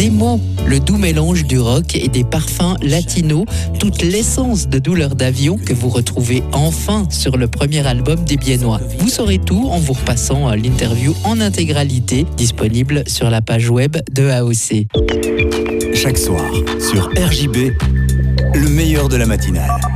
Démo, le doux mélange du rock et des parfums latinos, toute l'essence de Douleur d'avion que vous retrouvez enfin sur le premier album des Biennois. Vous saurez tout en vous repassant l'interview en intégralité, disponible sur la page web de AOC. Chaque soir, sur RJB, le meilleur de la matinale.